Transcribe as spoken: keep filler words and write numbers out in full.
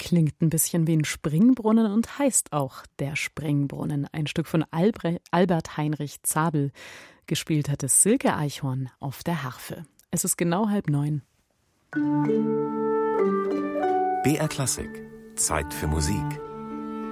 klingt ein bisschen wie ein Springbrunnen und heißt auch Der Springbrunnen. Ein Stück von Albre- Albert Heinrich Zabel. Gespielt hat es Silke Eichhorn auf der Harfe. Es ist genau halb neun. B R Klassik. Zeit für Musik.